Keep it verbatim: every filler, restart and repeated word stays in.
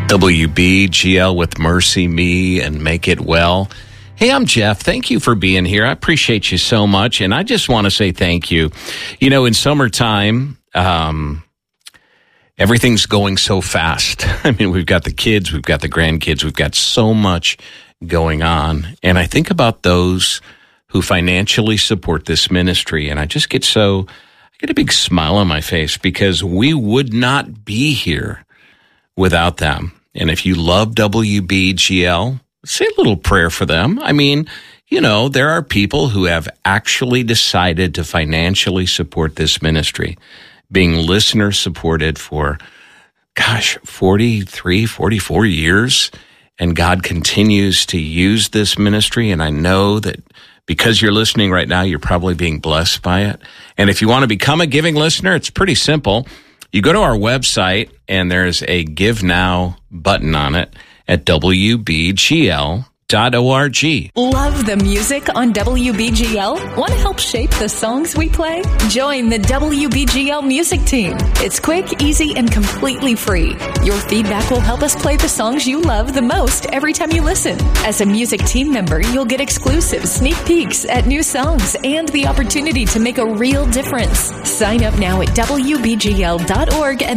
W B G L with Mercy Me and Make It Well. Hey, I'm Jeff. Thank you for being here. I appreciate you so much. And I just want to say thank you. You know, in summertime, um, everything's going so fast. I mean, we've got the kids, we've got the grandkids, we've got so much going on. And I think about those who financially support this ministry. And I just get so, I get a big smile on my face because we would not be here without them. And if you love W B G L, say a little prayer for them. I mean, you know, there are people who have actually decided to financially support this ministry, being listener supported for, gosh, forty-three, forty-four years. And God continues to use this ministry. And I know that because you're listening right now, you're probably being blessed by it. And if you want to become a giving listener, it's pretty simple. You go to our website, and there's a Give Now button on it at W B G L dot org. Love the music on W B G L? Want to help shape the songs we play? Join the W B G L music team. It's quick, easy, and completely free. Your feedback will help us play the songs you love the most every time you listen. As a music team member, you'll get exclusive sneak peeks at new songs and the opportunity to make a real difference. Sign up now at W B G L dot org and